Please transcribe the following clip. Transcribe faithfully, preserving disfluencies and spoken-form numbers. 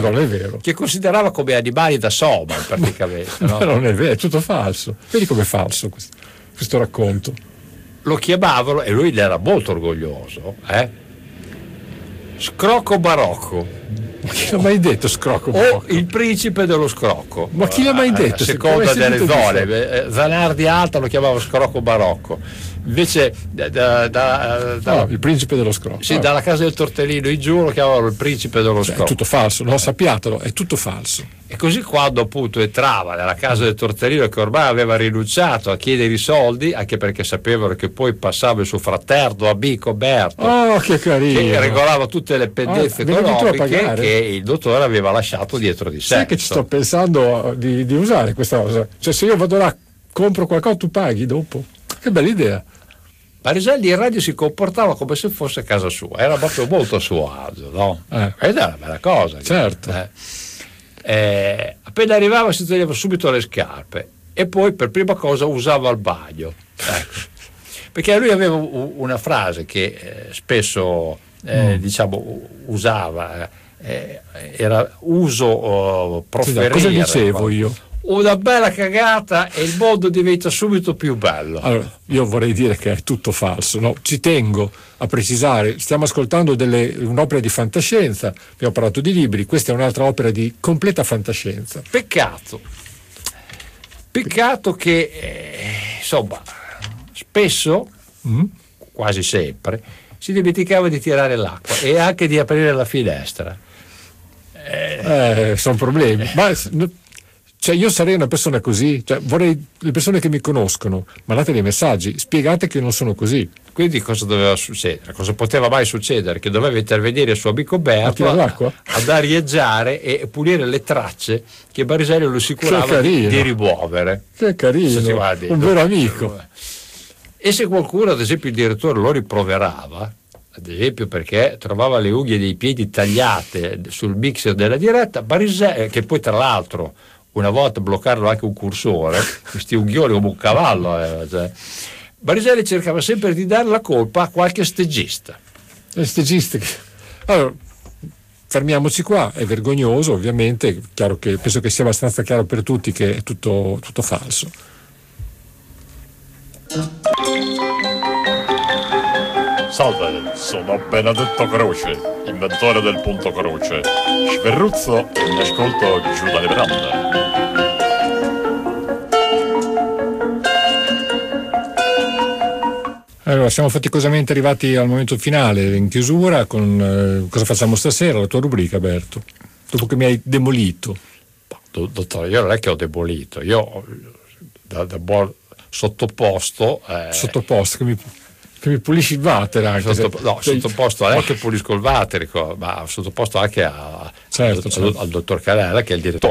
non è vero. Che considerava come animali da soma praticamente. No? Ma non è vero, è tutto falso. Vedi com'è falso questo, questo racconto. Lo chiamavano, e lui ne era molto orgoglioso, eh? Scrocco barocco. Ma chi l'ha mai detto scrocco o il principe dello scrocco? Ma chi l'ha mai detto? A seconda delle zone. Zanardi Alta lo chiamava scrocco barocco, invece da, da, da, da, no, il principe dello scrocco. Sì, dalla casa del tortellino in giù lo chiamavano il principe dello cioè, scrocco. È tutto falso, non sappiatelo, è tutto falso. E così quando appunto entrava nella casa del tortellino, che ormai aveva rinunciato a chiedere i soldi, anche perché sapevano che poi passava il suo fraterno amico Berto, oh, che carino, che regolava tutte le pendenze oh, economiche che il dottore aveva lasciato dietro di sé. Sai che ci sto pensando di, di usare questa cosa, cioè se io vado là, compro qualcosa, tu paghi dopo. Che bella idea. Bariselli in radio si comportava come se fosse casa sua, era proprio molto a suo agio, no? Eh. Ed era una bella cosa. Certo. Eh. Eh, appena arrivava si toglieva subito le scarpe e poi per prima cosa usava il bagno, ecco. Perché lui aveva una frase che eh, spesso eh, mm. diciamo usava, eh, era uso oh, proferire. Cosa dicevo io? Una bella cagata e il mondo diventa subito più bello. Allora, io vorrei dire che è tutto falso, no? Ci tengo a precisare, stiamo ascoltando delle, un'opera di fantascienza, abbiamo parlato di libri, questa è un'altra opera di completa fantascienza. Peccato, peccato che eh, insomma spesso, mm? quasi sempre, si dimenticava di tirare l'acqua e anche di aprire la finestra. Eh, eh, sono problemi, ma cioè io sarei una persona così, cioè vorrei le persone che mi conoscono, mandate dei messaggi, spiegate che non sono così. Quindi cosa doveva succedere? Cosa poteva mai succedere? Che doveva intervenire il suo amico Berto a, ad arieggiare e pulire le tracce che Bariselli lo assicurava di, di rimuovere. Che carino, un vero amico. E se qualcuno, ad esempio il direttore, lo rimproverava, ad esempio perché trovava le unghie dei piedi tagliate sul mixer della diretta, Bariselli, che poi tra l'altro una volta bloccarono anche un cursore, questi unghioli come un cavallo, eh, cioè. Bariselli cercava sempre di dare la colpa a qualche stagista. Le stagiste. Allora, fermiamoci qua, è vergognoso, ovviamente, chiaro che, penso che sia abbastanza chiaro per tutti che è tutto, tutto falso. Salve, sono Benedetto Croce, inventore del punto croce. Sferruzzo e mi ascolto giù dalle verande. Allora, siamo faticosamente arrivati al momento finale, in chiusura, con eh, cosa facciamo stasera, la tua rubrica, Berto, dopo che mi hai demolito. Dottore, io non è che ho demolito, io da, da buon sottoposto... Eh, sottoposto, che mi... che mi pulisci il water anche. Sotto, no, sei... sottoposto non è che pulisco il water, ma sottoposto anche a, certo, al, certo. al dottor Canella, che è il direttore.